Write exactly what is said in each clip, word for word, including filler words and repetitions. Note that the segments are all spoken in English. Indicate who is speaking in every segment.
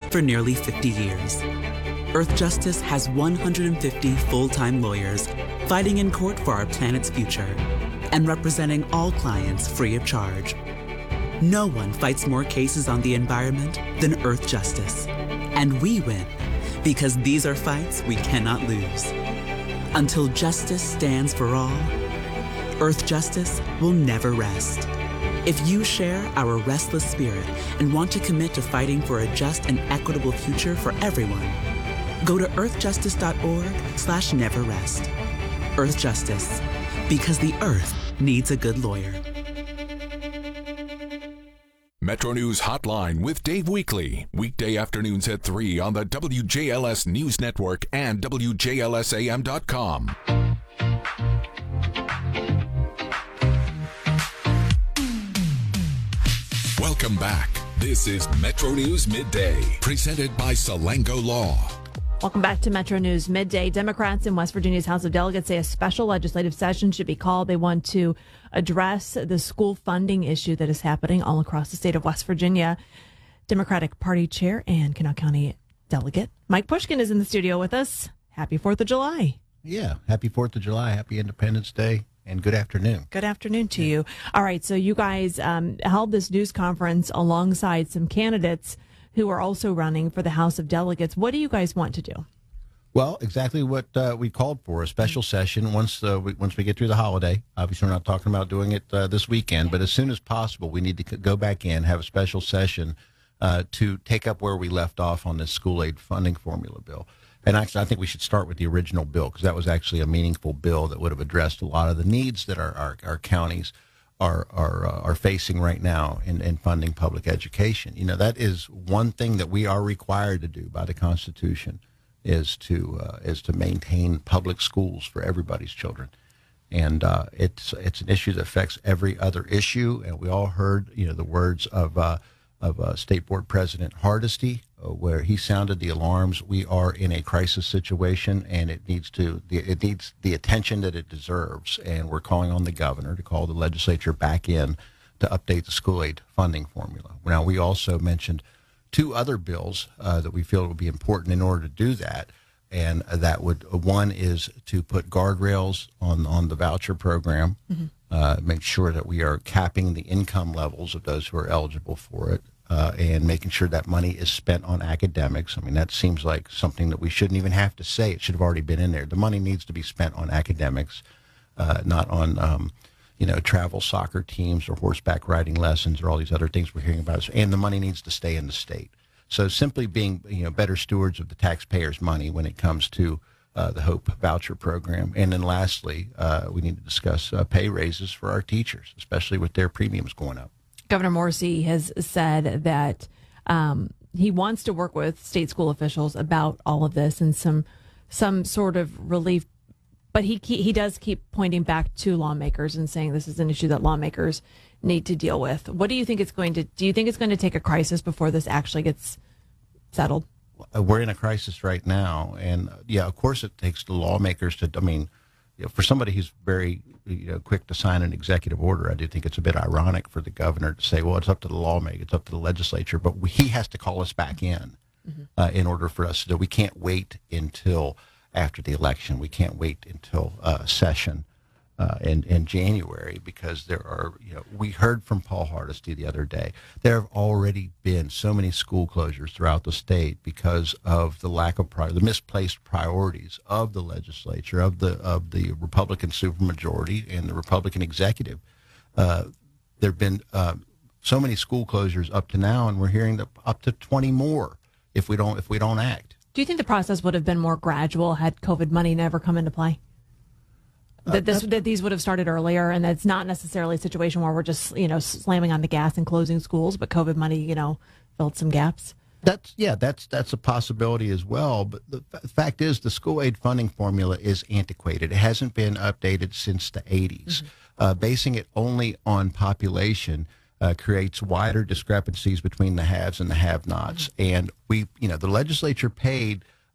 Speaker 1: for nearly fifty years. Earth Justice has one hundred fifty full-time lawyers fighting in court for our planet's future and representing all clients free of charge. No one fights more cases on the environment than Earth Justice. And we win because these are fights we cannot lose. Until justice stands for all, Earth Justice will never rest. If you share our restless spirit and want to commit to fighting for a just and equitable future for everyone, go to earthjustice.org slash never rest. Earth Justice, because the Earth needs a good lawyer.
Speaker 2: Metro News Hotline with Dave Weekly. Weekday afternoons at three on the W J L S News Network and W J L S A M dot com. Welcome back. This is Metro News Midday, presented by Salango Law.
Speaker 3: Welcome back to Metro News Midday. Democrats in West Virginia's House of Delegates say a special legislative session should be called. They want to address the school funding issue that is happening all across the state of West Virginia. Democratic Party Chair and Kanawha County Delegate Mike Pushkin is in the studio with us. Happy fourth of July.
Speaker 4: Yeah, happy fourth of July. Happy Independence Day. And good afternoon.
Speaker 3: Good afternoon to you. All right, so you guys um, held this news conference alongside some candidates who are also running for the House of Delegates. What do you guys want to do?
Speaker 4: Well, exactly what uh, we called for, a special session once uh, we, once we get through the holiday. Obviously, we're not talking about doing it uh, this weekend, but as soon as possible, we need to go back in, have a special session uh, to take up where we left off on this school aid funding formula bill. And actually, I think we should start with the original bill because that was actually a meaningful bill that would have addressed a lot of the needs that our, our, our counties are are uh, are facing right now in, in funding public education. You know, that is one thing that we are required to do by the Constitution is to uh, is to maintain public schools for everybody's children. And uh, it's it's an issue that affects every other issue. And we all heard, you know, the words of uh, of uh, State Board President Hardesty, uh, where he sounded the alarms. We are in a crisis situation, and it needs to the, it needs the attention that it deserves. And we're calling on the governor to call the legislature back in to update the school aid funding formula. Now, we also mentioned two other bills uh, that we feel would be important in order to do that. And that would one is to put guardrails on on the voucher program, mm-hmm. uh, make sure that we are capping the income levels of those who are eligible for it, uh, and making sure that money is spent on academics. I mean, that seems like something that we shouldn't even have to say. It should have already been in there. The money needs to be spent on academics, uh, not on um, you know travel soccer teams or horseback riding lessons or all these other things we're hearing about. And the money needs to stay in the state. So simply being, you know, better stewards of the taxpayers' money when it comes to uh, the HOPE voucher program. And then lastly, uh, we need to discuss uh, pay raises for our teachers, especially with their premiums going up.
Speaker 3: Governor Morrisey has said that um, he wants to work with state school officials about all of this and some some sort of relief. But he he does keep pointing back to lawmakers and saying this is an issue that lawmakers need to deal with. What do you think it's going to do? You think it's going to take a crisis before this actually gets settled?
Speaker 4: We're in a crisis right now. And, uh, yeah, of course it takes the lawmakers to, I mean, you know, for somebody who's very you know, quick to sign an executive order, I do think it's a bit ironic for the governor to say, well, it's up to the lawmaker, it's up to the legislature, but we, he has to call us back in mm-hmm. uh, in order for us to do. We can't wait until after the election. We can't wait until uh, session. Uh, in, in January, because there are, you know, we heard from Paul Hardesty the other day, there have already been so many school closures throughout the state because of the lack of, pri- the misplaced priorities of the legislature, of the of the Republican supermajority and the Republican executive. Uh, there have been uh, so many school closures up to now, and we're hearing that up to twenty more if we don't if we don't act.
Speaker 3: Do you think the process would have been more gradual had COVID money never come into play? That this that these would have started earlier, and that's not necessarily a situation where we're just you know slamming on the gas and closing schools, but COVID money you know filled some gaps.
Speaker 4: That's yeah, that's that's a possibility as well. But the f- fact is, the school aid funding formula is antiquated. It hasn't been updated since the eighties. Mm-hmm. Uh, basing it only on population uh, creates wider discrepancies between the haves and the have-nots. Mm-hmm. And we, you know, the legislature paid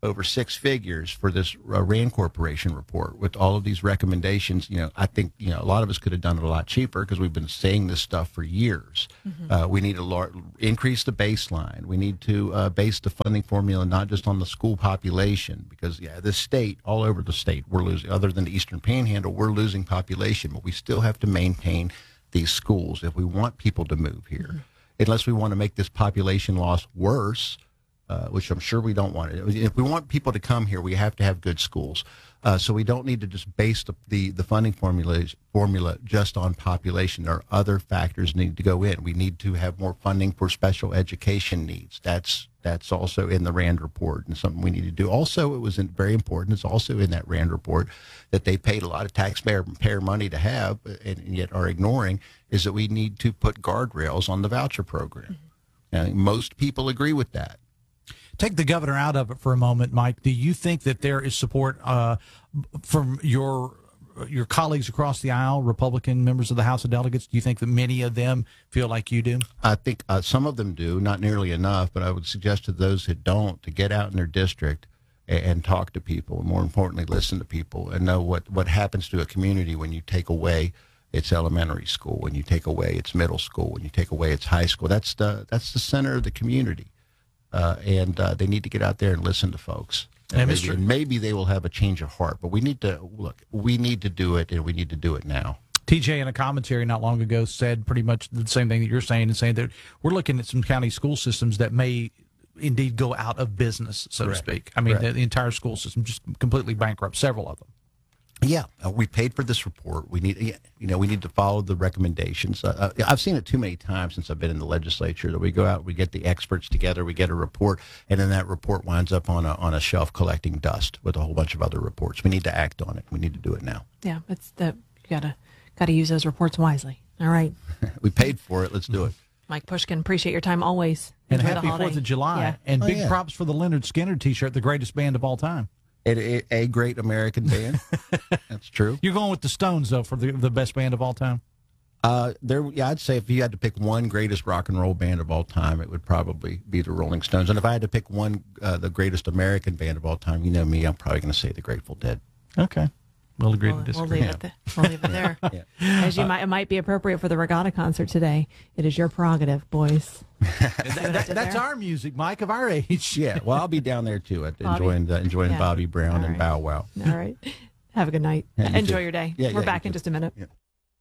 Speaker 4: over six figures for this uh, Rand Corporation report with all of these recommendations. You know, I think, you know, a lot of us could have done it a lot cheaper because we've been saying this stuff for years. Mm-hmm. Uh, we need to lar- increase the baseline. We need to uh, base the funding formula not just on the school population because, yeah, this state, all over the state, we're losing, other than the Eastern Panhandle, we're losing population, but we still have to maintain these schools if we want people to move here. Mm-hmm. Unless we want to make this population loss worse, Uh, which I'm sure we don't want. If we want people to come here, we have to have good schools. Uh, so we don't need to just base the, the, the funding formula, formula just on population. There are other factors need to go in. We need to have more funding for special education needs. That's that's also in the Rand report and something we need to do. Also, it was in, very important, it's also in that Rand report that they paid a lot of taxpayer payer money to have and, and yet are ignoring, is that we need to put guardrails on the voucher program. Mm-hmm. And most people agree with that.
Speaker 5: Take the governor out of it for a moment, Mike. Do you think that there is support uh, from your your colleagues across the aisle, Republican members of the House of Delegates? Do you think that many of them feel like you do?
Speaker 4: I think uh, some of them do, not nearly enough, but I would suggest to those who don't to get out in their district and, and talk to people, and more importantly, listen to people and know what, what happens to a community when you take away its elementary school, when you take away its middle school, when you take away its high school. That's the, that's the center of the community. Uh, and uh, they need to get out there and listen to folks. And, and, maybe, and maybe they will have a change of heart. But we need to, look, we need to do it, and we need to do it now.
Speaker 5: T J, in a commentary not long ago, said pretty much the same thing that you're saying, and saying that we're looking at some county school systems that may indeed go out of business, so Correct. to speak. I mean, the, the entire school system just completely bankrupt, several of them.
Speaker 4: Yeah, uh, we paid for this report. We need, you know, we need to follow the recommendations. Uh, uh, I've seen it too many times since I've been in the legislature that we go out, we get the experts together, we get a report, and then that report winds up on a on a shelf collecting dust with a whole bunch of other reports. We need to act on it. We need to do it now.
Speaker 3: Yeah, it's the you gotta gotta use those reports wisely. All right,
Speaker 4: we paid for it. Let's do it.
Speaker 3: Mike Pushkin, appreciate your time always.
Speaker 5: And Enjoy happy Fourth of July, yeah. and
Speaker 4: oh,
Speaker 5: big
Speaker 4: yeah.
Speaker 5: props for the Leonard Skinner T-shirt, the greatest band of all time.
Speaker 4: A, a, a great American band. That's true.
Speaker 5: You're going with the Stones, though, for the, the best band of all time?
Speaker 4: Uh, there, yeah, I'd say if you had to pick one greatest rock and roll band of all time, it would probably be the Rolling Stones. And if I had to pick one, uh, the greatest American band of all time, you know me, I'm probably going to say the Grateful Dead.
Speaker 5: Okay. We'll agree
Speaker 3: we'll,
Speaker 5: to disagree.
Speaker 3: We'll leave, yeah. it, we'll leave it there. yeah. As you uh, might, it might be appropriate for the Regatta concert today. It is your prerogative, boys.
Speaker 5: that, that, that's our music, Mike, of our age.
Speaker 4: Yeah, well, I'll be down there, too, at enjoying uh, enjoying yeah. Bobby Brown right. and Bow Wow.
Speaker 3: All right. Have a good night. Yeah, you Enjoy too. your day.
Speaker 4: Yeah,
Speaker 3: We're
Speaker 4: yeah,
Speaker 3: back in just a minute.
Speaker 2: Yeah.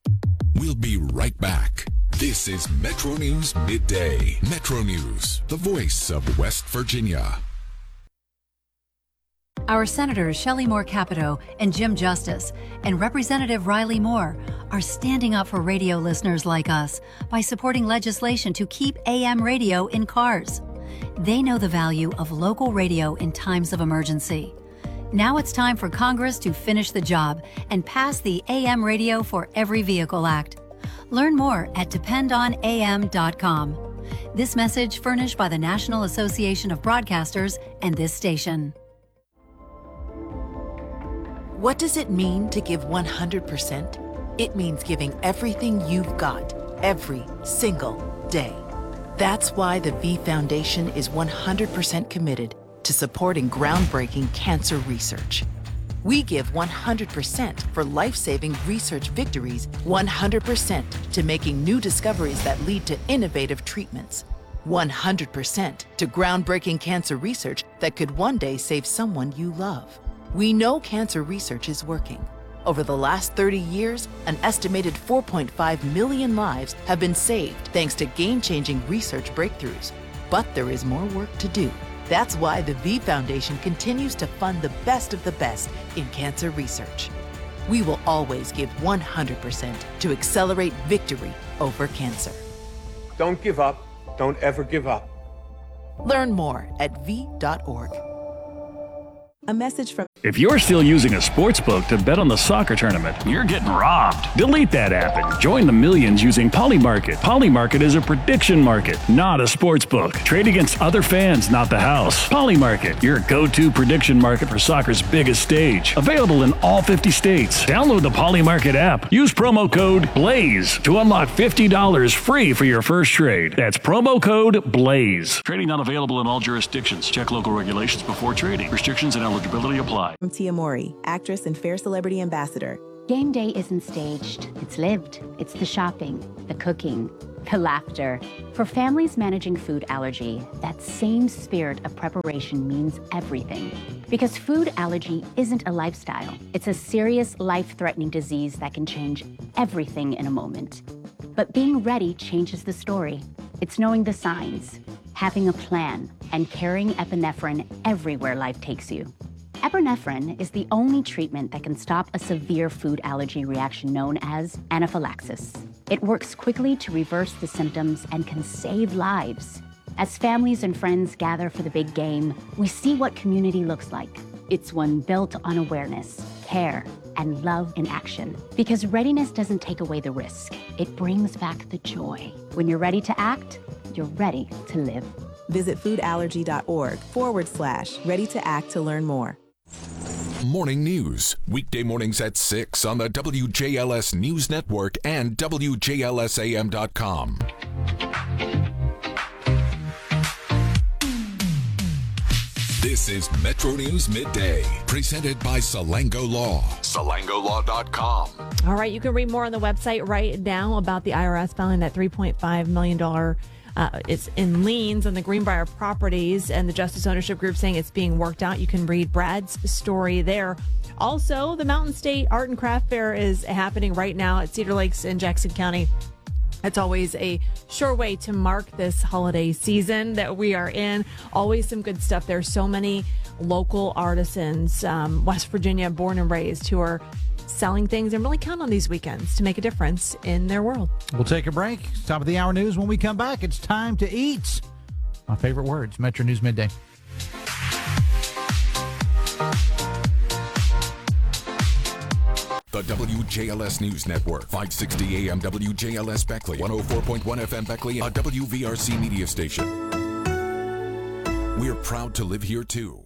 Speaker 2: We'll be right back. This is Metro News Midday. Metro News, the voice of West Virginia.
Speaker 6: Our Senators Shelley Moore Capito and Jim Justice and Representative Riley Moore are standing up for radio listeners like us by supporting legislation to keep A M radio in cars. They know the value of local radio in times of emergency. Now it's time for Congress to finish the job and pass the A M Radio for Every Vehicle Act. Learn more at depend on A M dot com. This message furnished by the National Association of Broadcasters and this station.
Speaker 7: What does it mean to give one hundred percent? It means giving everything you've got, every single day. That's why the V Foundation is one hundred percent committed to supporting groundbreaking cancer research. We give one hundred percent for life-saving research victories, one hundred percent to making new discoveries that lead to innovative treatments, one hundred percent to groundbreaking cancer research that could one day save someone you love. We know cancer research is working. Over the last thirty years, an estimated four point five million lives have been saved thanks to game-changing research breakthroughs. But there is more work to do. That's why the V Foundation continues to fund the best of the best in cancer research. We will always give one hundred percent to accelerate victory over cancer.
Speaker 8: Don't give up. Don't ever give up.
Speaker 7: Learn more at v dot org.
Speaker 9: A message from If you're still using a sports book to bet on the soccer tournament, you're getting robbed. Delete that app and join the millions using Polymarket. Polymarket is a prediction market, not a sports book. Trade against other fans, not the house. Polymarket, your go-to prediction market for soccer's biggest stage. Available in all fifty states. Download the Polymarket app. Use promo code BLAZE to unlock fifty dollars free for your first trade. That's promo code BLAZE. Trading not available in all jurisdictions. Check local regulations before trading. Restrictions and eligibility apply.
Speaker 10: I'm Tia Mori, actress and Fair Celebrity Ambassador.
Speaker 11: Game day isn't staged, it's lived. It's the shopping, the cooking, the laughter. For families managing food allergy, that same spirit of preparation means everything. Because food allergy isn't a lifestyle. It's a serious, life-threatening disease that can change everything in a moment. But being ready changes the story. It's knowing the signs, having a plan, and carrying epinephrine everywhere life takes you. Epinephrine is the only treatment that can stop a severe food allergy reaction known as anaphylaxis. It works quickly to reverse the symptoms and can save lives. As families and friends gather for the big game, we see what community looks like. It's one built on awareness, care, and love in action. Because readiness doesn't take away the risk. It brings back the joy. When you're ready to act, you're ready to live.
Speaker 10: Visit foodallergy.org forward slash ready to act to learn more.
Speaker 2: Morning news, weekday mornings at six on the W J L S News Network and W J L S A M dot com. This is Metro News Midday, presented by Salango Law. Salango Law dot com.
Speaker 3: All right, you can read more on the website right now about the I R S filing that three point five million dollars uh, it's in liens on the Greenbrier properties, and the Justice Ownership Group saying it's being worked out. You can read Brad's story there. Also, the Mountain State Art and Craft Fair is happening right now at Cedar Lakes in Jackson County. It's always a sure way to mark this holiday season that we are in. Always some good stuff. There's so many local artisans, um, West Virginia born and raised, who are selling things and really count on these weekends to make a difference in their world.
Speaker 5: We'll take a break. Top of the hour news. When we come back, it's time to eat. My favorite words, Metro News Midday.
Speaker 2: The W J L S News Network, five sixty A M W J L S Beckley, one oh four point one F M Beckley, a W V R C media station. We're proud to live here, too.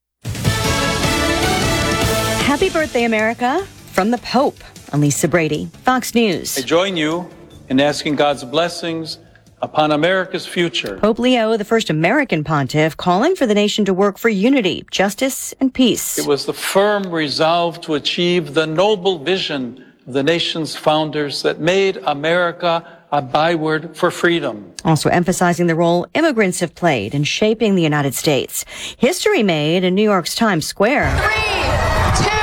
Speaker 12: Happy birthday, America, from the Pope. I'm Lisa Brady, Fox News.
Speaker 13: I join you in asking God's blessings upon America's future.
Speaker 12: Pope Leo, the first American pontiff, calling for the nation to work for unity, justice, and peace.
Speaker 13: It was the firm resolve to achieve the noble vision of the nation's founders that made America a byword for freedom.
Speaker 12: Also emphasizing the role immigrants have played in shaping the United States. History made in New York's Times Square.
Speaker 14: Three, two,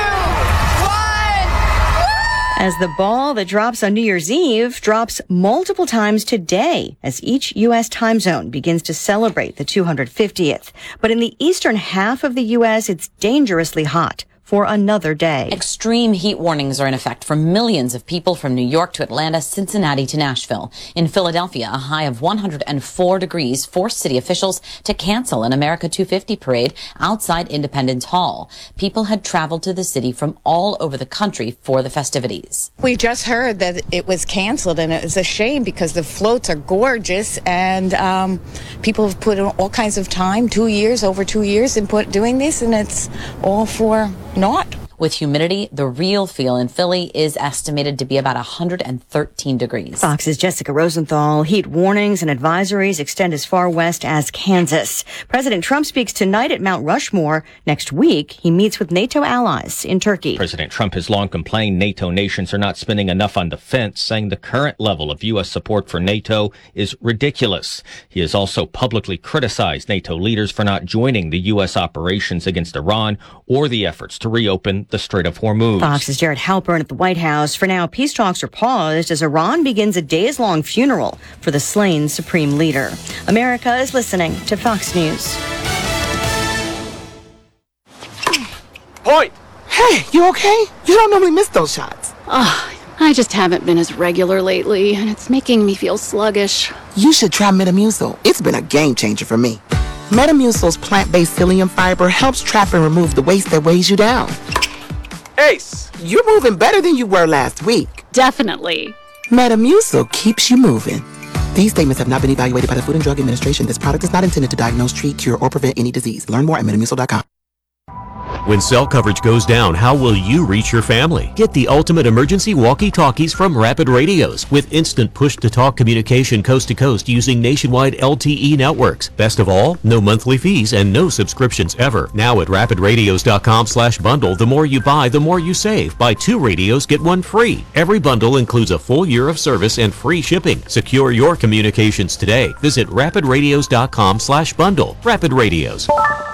Speaker 12: As the ball that drops on New Year's Eve drops multiple times today as each U S time zone begins to celebrate the two hundred fiftieth. But in the eastern half of the U S, it's dangerously hot for another day.
Speaker 15: Extreme heat warnings are in effect for millions of people from New York to Atlanta, Cincinnati to Nashville. In Philadelphia, a high of one hundred four degrees forced city officials to cancel an America two fifty parade outside Independence Hall. People had traveled to the city from all over the country for the festivities.
Speaker 16: We just heard that it was canceled, and it's a shame because the floats are gorgeous, and um, people have put in all kinds of time, two years, over two years, in put doing this, and it's all for not.
Speaker 15: With humidity, the real feel in Philly is estimated to be about one hundred thirteen degrees.
Speaker 12: Fox's Jessica Rosenthal. Heat warnings and advisories extend as far west as Kansas. President Trump speaks tonight at Mount Rushmore. Next week, he meets with NATO allies in Turkey.
Speaker 17: President Trump has long complained NATO nations are not spending enough on defense, saying the current level of U S support for NATO is ridiculous. He has also publicly criticized NATO leaders for not joining the U S operations against Iran or the efforts to reopen the Strait of Hormuz.
Speaker 12: Fox's Jared Halpern at the White House. For now, peace talks are paused as Iran begins a days-long funeral for the slain supreme leader. America is listening to Fox News.
Speaker 18: Oi! Hey, you okay? You don't normally miss those shots.
Speaker 19: Oh, I just haven't been as regular lately, and it's making me feel sluggish.
Speaker 18: You should try Metamucil. It's been a game changer for me. Metamucil's plant-based psyllium fiber helps trap and remove the waste that weighs you down. Ace, you're moving better than you were last week.
Speaker 19: Definitely.
Speaker 18: Metamucil keeps you moving. These statements have not been evaluated by the Food and Drug Administration. This product is not intended to diagnose, treat, cure, or prevent any disease. Learn more at metamucil dot com.
Speaker 14: When cell coverage goes down, how will you reach your family? Get the ultimate emergency walkie-talkies from Rapid Radios with instant push-to-talk communication coast to coast using nationwide L T E networks. Best of all, no monthly fees and no subscriptions ever. Now at rapid radios dot com slash bundle, the more you buy, the more you save. Buy two radios, get one free. Every bundle includes a full year of service and free shipping. Secure your communications today. Visit rapid radios dot com slash bundle. Rapid Radios.